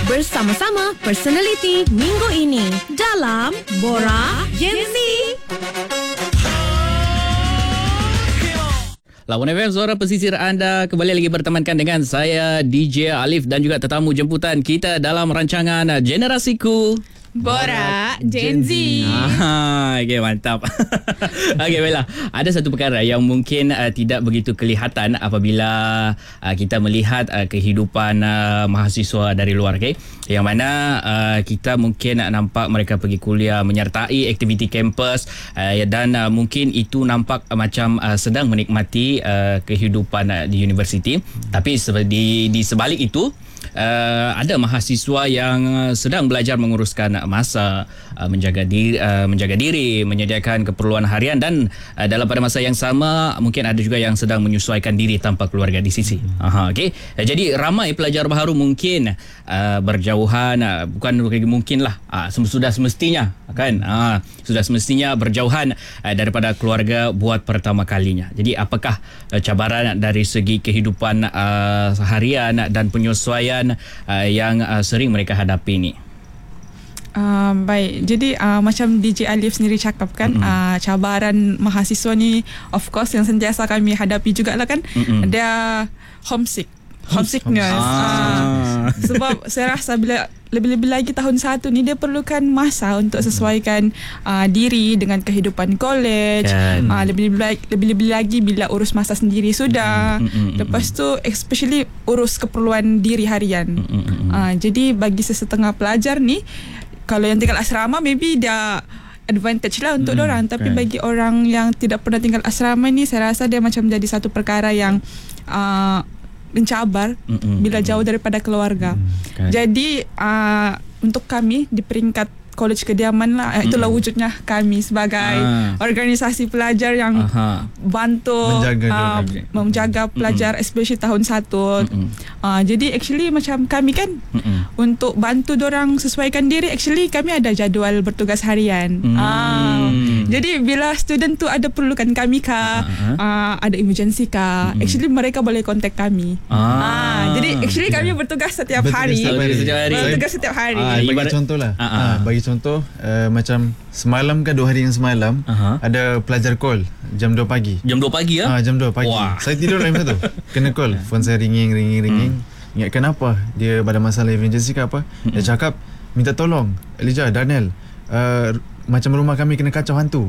bersama-sama personaliti minggu ini dalam Borak Gen Z. Lawan FM, suara pesisir anda kembali lagi bertemankan dengan saya DJ Alif dan juga tetamu jemputan kita dalam rancangan Generasiku Borak Gen Z. Okay, mantap. Okay, baiklah. Ada satu perkara yang mungkin tidak begitu kelihatan apabila kita melihat kehidupan mahasiswa dari luar, okay? Yang mana kita mungkin nampak mereka pergi kuliah, menyertai aktiviti kampus dan mungkin itu nampak macam sedang menikmati kehidupan di universiti. Tapi di sebalik itu ada mahasiswa yang sedang belajar menguruskan masa, menjaga diri, menyediakan keperluan harian dan dalam pada masa yang sama mungkin ada juga yang sedang menyesuaikan diri tanpa keluarga di sisi. Okey. Jadi ramai pelajar baharu mungkin berjauhan, bukan mungkin lah, sudah semestinya kan, sudah semestinya berjauhan daripada keluarga buat pertama kalinya. Jadi apakah cabaran dari segi kehidupan seharian dan penyesuaian yang sering mereka hadapi ni? Baik, jadi macam DJ Alif sendiri cakap kan, cabaran mahasiswa ni of course yang sentiasa kami hadapi jugalah kan. Dia homesickness. Sebab saya rasa bila lebih-lebih lagi tahun 1 ni dia perlukan masa untuk sesuaikan diri dengan kehidupan college. Lebih-lebih lagi bila urus masa sendiri sudah. Lepas tu especially urus keperluan diri harian. Jadi bagi sesetengah pelajar ni, kalau yang tinggal asrama maybe dia advantage lah untuk dorang, tapi bagi orang yang tidak pernah tinggal asrama ni, saya rasa dia macam jadi satu perkara yang mencabar bila jauh daripada keluarga. Jadi untuk kami di peringkat College Kediaman lah, itulah wujudnya kami sebagai organisasi pelajar yang bantu menjaga pelajar especially tahun 1. Jadi actually macam kami kan untuk bantu dorang sesuaikan diri, actually kami ada jadual bertugas harian. Jadi bila student tu ada perlukan kami kah, ada emergency kah, actually mereka boleh kontak kami. Jadi actually kami bertugas setiap hari. Bertugas setiap hari. Bagi contoh lah. Bagi contoh macam semalam ke 2 hari yang semalam ada pelajar call jam 2 pagi. Jam 2 pagi ya? Jam 2 pagi. Wah. Saya tidur lah masa tu. Kena call. Phone saya ringing. Ingatkan apa? Dia ada masalah emergency ke apa? Dia cakap minta tolong Elijah, Daniel, macam rumah kami kena kacau hantu.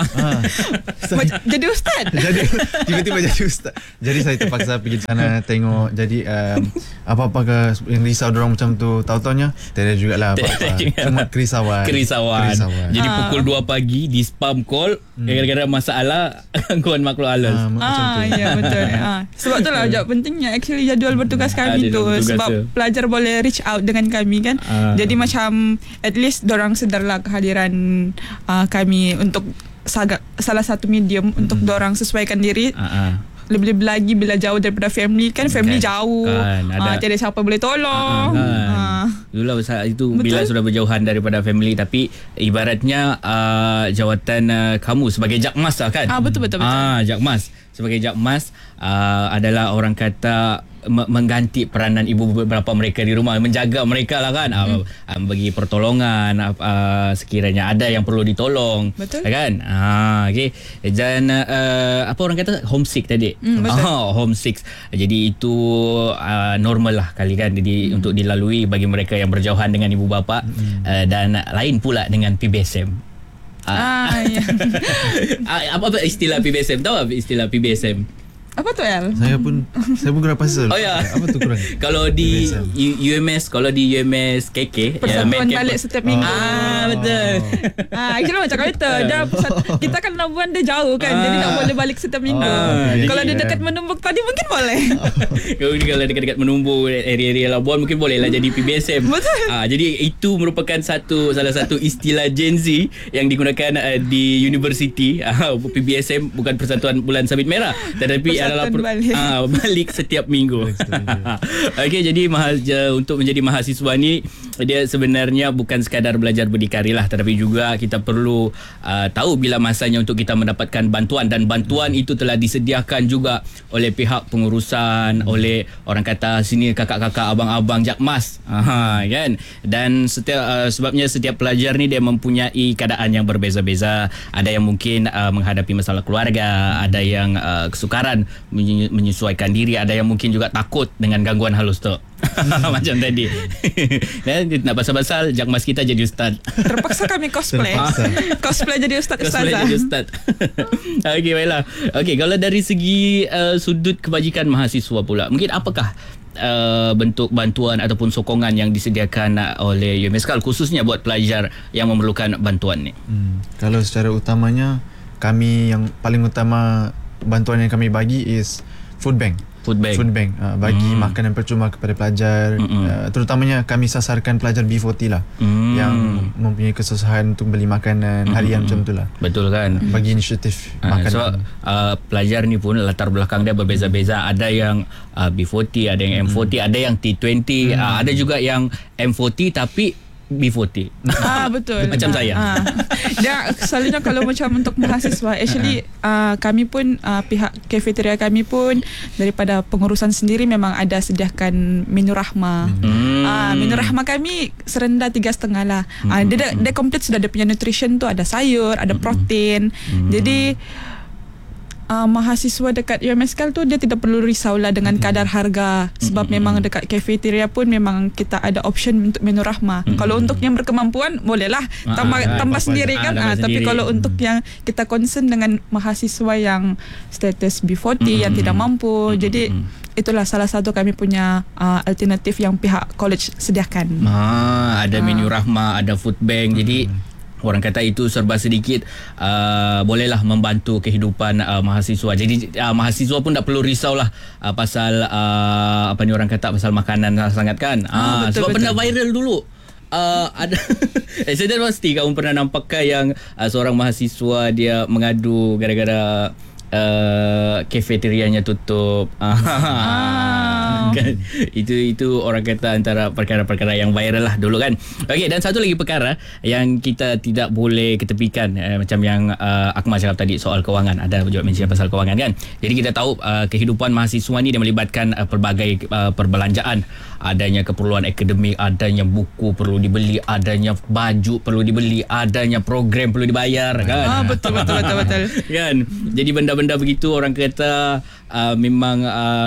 Jadi ustaz. Tiba-tiba jadi ustaz. Jadi saya terpaksa pergi sana tengok. Jadi apa-apa ke yang risau dorang macam tu, tahu-taunya tiada jugalah apa-apa. Cuma kerisauan. Jadi pukul 2 pagi di spam call gara-gara masalah gangguan makhluk halus. Macam tu. Ya betul. Sebab tu lah pentingnya actually jadual bertugas kami tu. Sebab pelajar boleh reach out dengan kami kan. Jadi macam at least dorang sedarlah kehadiran kami untuk salah satu medium untuk dorang sesuaikan diri. Lebih-lebih lagi bila jauh daripada family kan, family jauh tiada siapa boleh tolong. Itulah itu. Betul? Bila sudah berjauhan daripada family, tapi ibaratnya jawatan kamu sebagai jakmas lah kan. Betul. Jakmas sebagai jakmas adalah orang kata mengganti peranan ibu beberapa mereka di rumah, menjaga mereka lah kan, bagi pertolongan sekiranya ada yang perlu ditolong. Betul kan. Okay. Dan apa orang kata homesick tadi. Homesick. Jadi itu normal lah kali kan untuk dilalui bagi mereka yang berjauhan dengan ibu bapa. Dan lain pula dengan PBSM. Ya. Apa istilah PBSM? Tahu apa istilah PBSM? Apa tu El? Saya pun kurang pasal. Apa tu kurang? Kalau di UMS KK persatuan balik setiap minggu. Betul. Actually macam kata kita kan Labuan dia jauh kan, jadi tak boleh balik setiap minggu. Kalau dia dekat Menumbuk tadi mungkin boleh. Kalau dekat-dekat Menumbuk, area-area Labuan mungkin boleh lah jadi PBSM. Betul. Jadi itu merupakan salah satu istilah Gen Z yang digunakan di universiti. PBSM bukan Persatuan Bulan Sabit Merah, tetapi adalah Satu balik. balik setiap minggu. Okey, jadi untuk menjadi mahasiswa ni dia sebenarnya bukan sekadar belajar berdikari lah, tetapi juga kita perlu tahu bila masanya untuk kita mendapatkan bantuan, dan bantuan itu telah disediakan juga oleh pihak pengurusan, oleh orang kata sini kakak-kakak, abang-abang Jakmas. Kan? Dan sebabnya setiap pelajar ni dia mempunyai keadaan yang berbeza-beza. Ada yang mungkin menghadapi masalah keluarga, ada yang kesukaran menyesuaikan diri, ada yang mungkin juga takut dengan gangguan halus tu. Macam tadi. Dan nak pasal-pasal Jakmas kita jadi ustaz. Terpaksa kami cosplay. Cosplay jadi ustaz-ustazah. Cosplay jadi ustaz. Okey, baiklah. Okey, kalau dari segi sudut kebajikan mahasiswa pula, mungkin apakah bentuk bantuan ataupun sokongan yang disediakan oleh UMSKAL khususnya buat pelajar yang memerlukan bantuan ni? Kalau secara utamanya, kami yang paling utama bantuan yang kami bagi is food bank. Food bank bagi makanan percuma kepada pelajar, terutamanya kami sasarkan pelajar B40 lah, yang mempunyai kesusahan untuk beli makanan harian macam tu lah. Betul kan? Bagi inisiatif makanan. So pelajar ni pun latar belakang dia berbeza-beza. Ada yang B40, ada yang M40, ada yang T20, ada juga yang M40 tapi B40. Betul. Macam saya. Dia selalunya kalau macam untuk mahasiswa, actually kami pun pihak kafeteria kami pun daripada pengurusan sendiri memang ada sediakan menu rahmah. Menu rahmah kami serendah 3.5 lah. Dia komplit sudah, dia punya nutrition tu ada sayur, ada protein. Jadi mahasiswa dekat UMSKAL tu dia tidak perlu risaulah dengan kadar harga, sebab memang dekat kafeteria pun memang kita ada option untuk menu rahmah. Kalau untuk yang berkemampuan bolehlah tambah sendiri kan. Tapi kalau untuk yang kita concern dengan mahasiswa yang status B40 yang tidak mampu, jadi itulah salah satu kami punya alternatif yang pihak college sediakan. Ada menu rahmah, ada food bank. Jadi orang kata itu serba sedikit bolehlah membantu kehidupan mahasiswa. Jadi mahasiswa pun tak perlu risaulah pasal apa ni orang kata, pasal makanan sangat kan. Betul, sebab betul. pernah viral dulu. Ada saya tak pasti kamu pernah nampak yang seorang mahasiswa dia mengadu gara-gara kafeterianya tutup. Kan? Itu orang kata antara perkara-perkara yang viral lah dulu kan. Okey, dan satu lagi perkara yang kita tidak boleh ketepikan, macam yang Akmal cakap tadi soal kewangan. Ada juga mention pasal kewangan kan. Jadi kita tahu kehidupan mahasiswa ni dia melibatkan pelbagai perbelanjaan. Adanya keperluan akademik, adanya buku perlu dibeli, adanya baju perlu dibeli, adanya program perlu dibayar kan. Betul. Kan. Jadi benda-benda begitu orang kata memang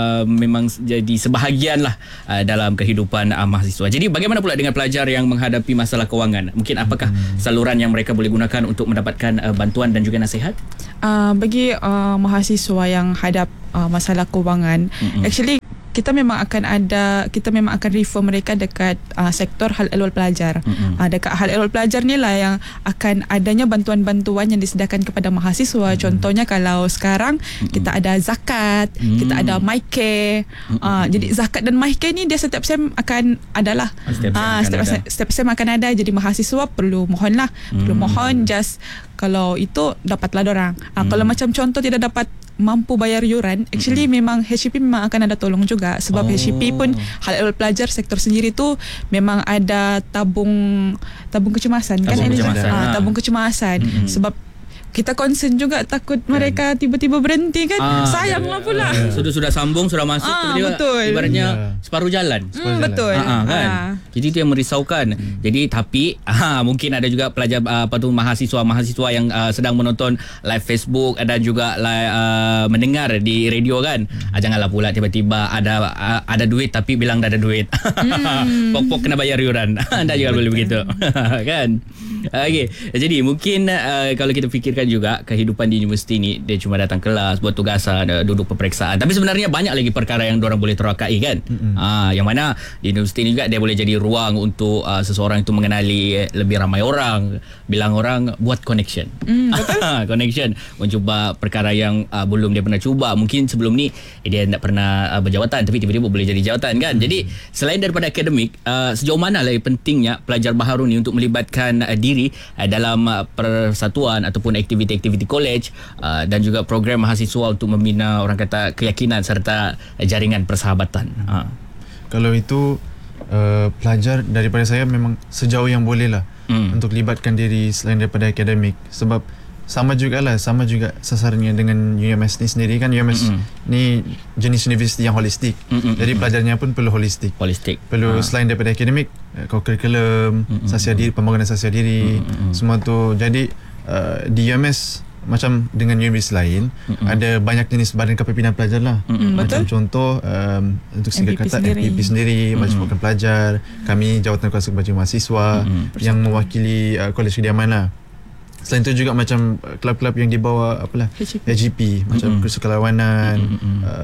jadi sebahagian lah dalam kehidupan mahasiswa. Jadi bagaimana pula dengan pelajar yang menghadapi masalah kewangan? Mungkin apakah saluran yang mereka boleh gunakan untuk mendapatkan bantuan dan juga nasihat? Bagi mahasiswa yang hadap masalah kewangan, actually kita memang akan refer mereka dekat sektor hal ehwal pelajar. Dekat hal ehwal pelajar ni lah yang akan adanya bantuan-bantuan yang disediakan kepada mahasiswa. Contohnya kalau sekarang kita ada zakat, kita ada MyCare. Jadi zakat dan MyCare ni dia setiap sem akan adalah. Setiap sem akan ada. Jadi mahasiswa perlu mohon just kalau itu dapatlah dorang. Kalau macam contoh tidak dapat mampu bayar yuran, actually memang HCP memang akan ada tolong juga, sebab HCP pun hal ehwal pelajar sektor sendiri tu memang ada tabung kecemasan kan, tabung kecemasan. Sebab kita concern juga takut mereka tiba-tiba berhenti kan. Sayanglah pula. Sudah sambung, sudah masuk betul. Ibaratnya separuh jalan. Betul. Kan. Jadi itu yang merisaukan. Jadi tapi mungkin ada juga pelajar mahasiswa yang sedang menonton live Facebook dan juga mendengar di radio kan. Janganlah pula tiba-tiba ada duit tapi bilang dah ada duit. Pok-pok kena bayar yuran. Anda juga boleh begitu. Kan. Okey. Jadi mungkin kalau kita fikirkan juga kehidupan di universiti ni, dia cuma datang kelas, buat tugasan, duduk peperiksaan. Tapi sebenarnya banyak lagi perkara yang diorang boleh terokai kan. Yang mana di universiti ni juga dia boleh jadi ruang untuk seseorang itu mengenali lebih ramai orang, bilang orang buat connection. Connection, mencuba perkara yang belum dia pernah cuba. Mungkin sebelum ni dia tak pernah berjawatan, tapi tiba-tiba boleh jadi jawatan kan. Jadi selain daripada akademik, sejauh mana lah pentingnya pelajar baharu ni untuk melibatkan diri dalam persatuan ataupun aktiviti-aktiviti college dan juga program mahasiswa untuk membina orang kata keyakinan serta jaringan persahabatan. Kalau itu pelajar daripada saya memang sejauh yang boleh lah untuk libatkan diri selain daripada akademik, sebab sama juga sasarannya dengan UMS ni sendiri kan. UMS ni jenis universiti yang holistik, jadi pelajarnya pun perlu holistik. Perlu selain daripada akademik, kurikulum, sasiar diri, pembangunan sasiar diri, semua tu. Jadi di UMS macam dengan universiti lain, ada banyak jenis badan kepimpinan pelajar lah. Macam contoh untuk singkat kata MPP sendiri, Majlis Perwakilan Pelajar, kami Jawatan Kuasa Kebajikan Mahasiswa yang mewakili Kolej Kediaman lah. Selain itu juga macam kelab-kelab yang di bawah apalah HGP, macam kesukarelawanan,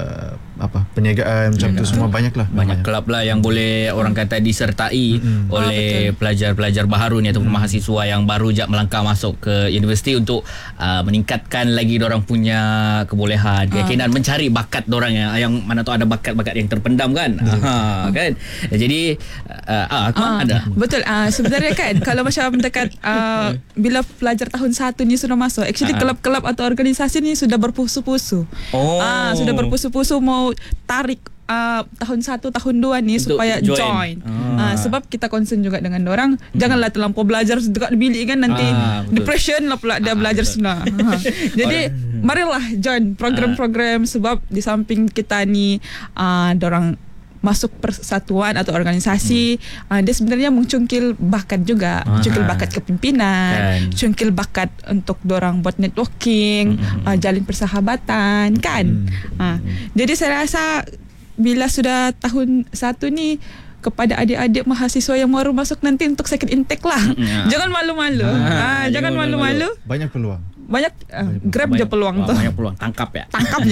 perniagaan, macam tu semua banyak kelab lah yang boleh orang kata disertai oleh pelajar-pelajar baharu ni ataupun mahasiswa yang baru je melangkah masuk ke universiti untuk meningkatkan lagi dorang punya kebolehan, keyakinan, mencari bakat dorang yang mana tahu ada bakat-bakat yang terpendam kan. Kan. Jadi Akmal ada. Betul. Sebenarnya kan kalau macam dekat bila pelajar tahun 1 ni sudah masuk, actually kelab-kelab atau organisasi ni sudah berpusu-pusu. Sudah berpusu-pusu mau tarik tahun 1, tahun 2 ni untuk supaya join. Sebab kita concern juga dengan orang, janganlah terlampau belajar dekat bilik kan, nanti depression lah pula dia belajar sebenar. Jadi marilah join program-program, sebab di samping kita ni dorang masuk persatuan atau organisasi, dia sebenarnya mencungkil bakat juga, cungkil bakat kepimpinan, cungkil bakat untuk dorang buat networking, jalin persahabatan kan. Jadi saya rasa bila sudah tahun 1 ni, kepada adik-adik mahasiswa yang baru masuk nanti untuk second intake lah, jangan malu-malu. Jangan malu-malu. Banyak peluang. Grab je peluang tu. Banyak peluang, tangkapnya.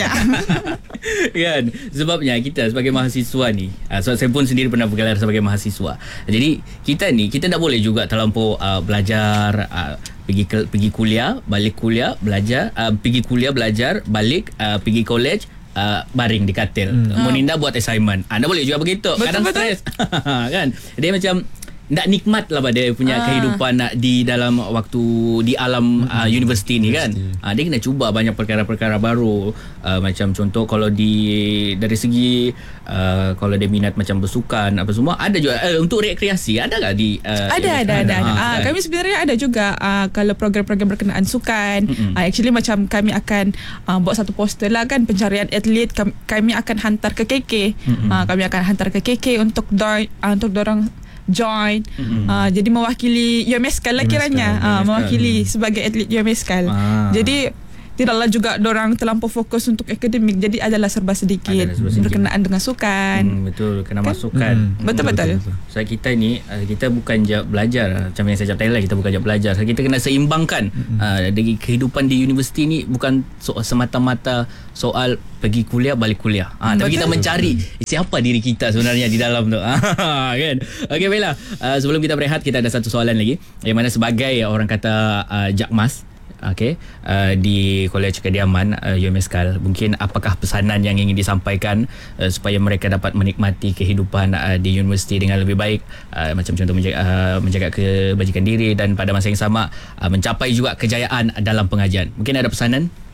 Kan, sebabnya kita sebagai mahasiswa ni, so saya pun sendiri pernah bergelar sebagai mahasiswa. Jadi kita tak boleh juga terlampau belajar, pergi kuliah, balik kuliah, belajar, pergi kuliah, belajar, balik, pergi college, baring di katil. Moninda buat assignment. Anda boleh juga begitu. Kadang stres. Kan? Dia macam tak nikmat lah dia punya kehidupan di dalam waktu di alam universiti ni kan. Dia kena cuba banyak perkara-perkara baru, macam contoh kalau dari segi kalau dia minat macam bersukan apa semua, ada juga untuk rekreasi ada tak di ada. Kami sebenarnya ada juga kalau program-program berkenaan sukan. Actually macam kami akan buat satu poster lah kan, pencarian atlet, kami akan hantar ke KK. Kami akan hantar ke KK untuk dorang join. Jadi mewakili UMSKAL lah kiranya, mewakili sebagai atlet UMSKAL. Jadi tidaklah juga dorang terlampau fokus untuk akademik, jadi adalah serba sedikit berkenaan dengan sukan. Betul, kena masukkan. Betul. So kita ni kita bukan je belajar, macam yang saya cakap tadi lah, kita bukan je belajar. So, kita kena seimbangkan dari kehidupan di universiti ni, bukan semata-mata soal pergi kuliah balik kuliah. Tapi kita mencari siapa diri kita sebenarnya di dalam tu. Kan. Okey, baiklah. Sebelum kita berehat, kita ada satu soalan lagi, yang mana sebagai orang kata jakmas di Kolej Kediaman UMSKAL, mungkin apakah pesanan yang ingin disampaikan supaya mereka dapat menikmati kehidupan di universiti dengan lebih baik, macam contoh menjaga kebajikan diri dan pada masa yang sama mencapai juga kejayaan dalam pengajian. Mungkin ada pesanan?